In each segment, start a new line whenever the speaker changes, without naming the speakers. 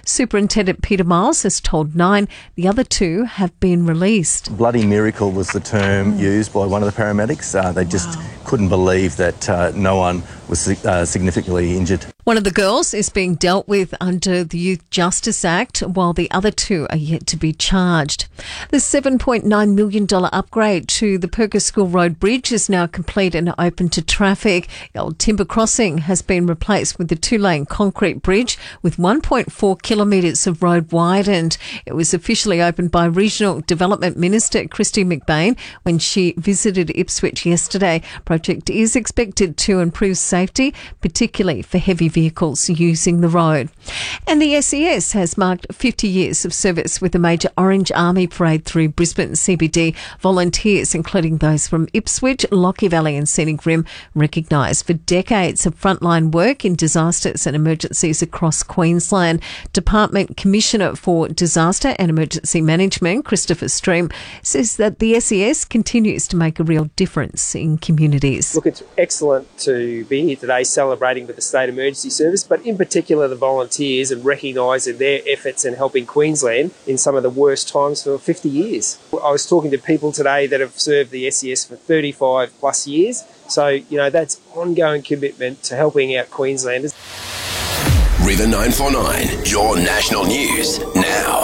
Superintendent Peter Miles has told Nine the other two have been released.
Bloody miracle was the term used by one of the paramedics. They just couldn't believe that no one was significantly injured.
One of the girls is being dealt with under the Youth Justice Act, while the other two are yet to be charged. The $7.9 million upgrade to the Perkins School Road Bridge is now complete and open to traffic. The old timber crossing has been replaced with the 2-lane concrete bridge with 1.4 kilometres of road widened. It was officially opened by Regional Development Minister Christy McBain when she visited Ipswich yesterday. Project is expected to improve safety, particularly for heavy vehicles using the road. And the SES has marked 50 years of service with a major Orange Army parade through Brisbane CBD. Volunteers, including those from Ipswich, Lockie Valley and Scenic Rim, recognised for decades of frontline work in disasters and emergencies across Queensland. Department Commissioner for Disaster and Emergency Management, Christopher Stream, says that the SES continues to make a real difference in communities.
Look, it's excellent to be here today celebrating with the State Emergency Service, but in particular the volunteers, and recognising their efforts in helping Queensland in some of the worst times for 50 years. I was talking to people today that have served the SES for 35 plus years, so that's ongoing commitment to helping out Queenslanders.
River 949, your national news now.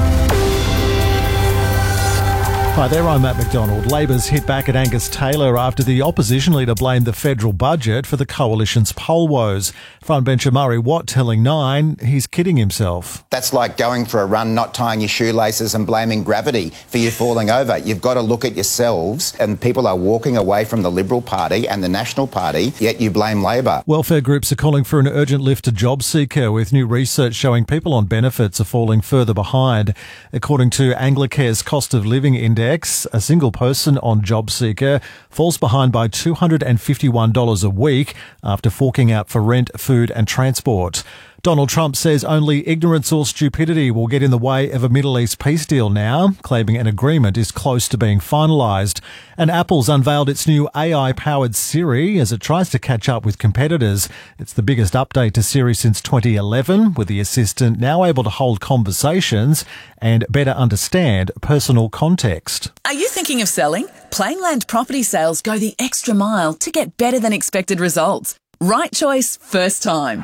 Hi there, I'm Matt McDonald. Labor's hit back at Angus Taylor after the opposition leader blamed the federal budget for the coalition's poll woes. Frontbencher Murray Watt telling Nine he's kidding himself.
That's like going for a run, not tying your shoelaces and blaming gravity for you falling over. You've got to look at yourselves, and people are walking away from the Liberal Party and the National Party, yet you blame Labor.
Welfare groups are calling for an urgent lift to JobSeeker, with new research showing people on benefits are falling further behind. According to Anglicare's cost of living index, a single person on JobSeeker falls behind by $251 a week after forking out for rent, food and transport. Donald Trump says only ignorance or stupidity will get in the way of a Middle East peace deal now, claiming an agreement is close to being finalised. And Apple's unveiled its new AI-powered Siri as it tries to catch up with competitors. It's the biggest update to Siri since 2011, with the assistant now able to hold conversations and better understand personal context.
Are you thinking of selling? Plainland Property Sales go the extra mile to get better than expected results. Right choice, first time.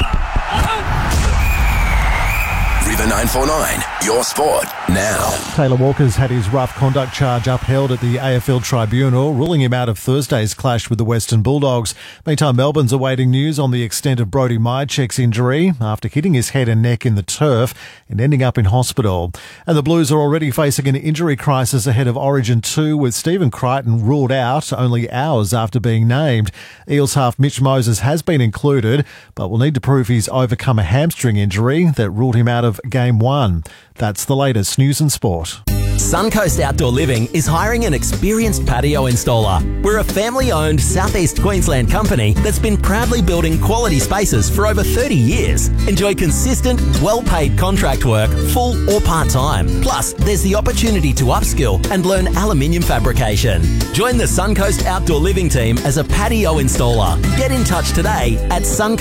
River 949, your sport now.
Taylor Walker's had his rough conduct charge upheld at the AFL Tribunal, ruling him out of Thursday's clash with the Western Bulldogs. Meantime, Melbourne's awaiting news on the extent of Brodie Myercheck's injury after hitting his head and neck in the turf and ending up in hospital. And the Blues are already facing an injury crisis ahead of Origin 2, with Stephen Crichton ruled out only hours after being named. Eels half Mitch Moses has been included, but will need to prove he's overcome a hamstring injury that ruled him out of Game 1. That's the latest news and sport.
Suncoast Outdoor Living is hiring an experienced patio installer. We're a family-owned Southeast Queensland company that's been proudly building quality spaces for over 30 years. Enjoy consistent, well-paid contract work, full or part-time. Plus, there's the opportunity to upskill and learn aluminium fabrication. Join the Suncoast Outdoor Living team as a patio installer. Get in touch today at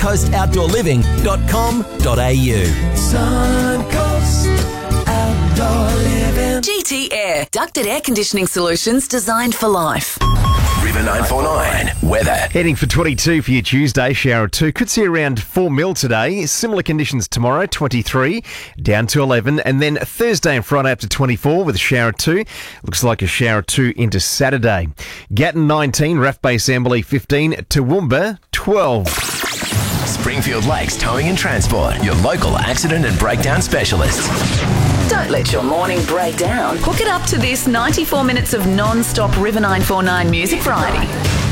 suncoastoutdoorliving.com.au.
Suncoast Outdoor Living.
GT Air, ducted air conditioning solutions designed for life.
River 949, weather.
Heading for 22 for your Tuesday, shower 2. Could see around 4 mil today. Similar conditions tomorrow, 23, down to 11. And then Thursday and Friday up to 24 with a shower 2. Looks like a shower 2 into Saturday. Gatton 19, Raff Base Amberley 15, Toowoomba 12.
Springfield Lakes Towing and Transport, your local accident and breakdown specialists.
Don't let your morning break down. Hook it up to this 94 minutes of non-stop River 949 music variety.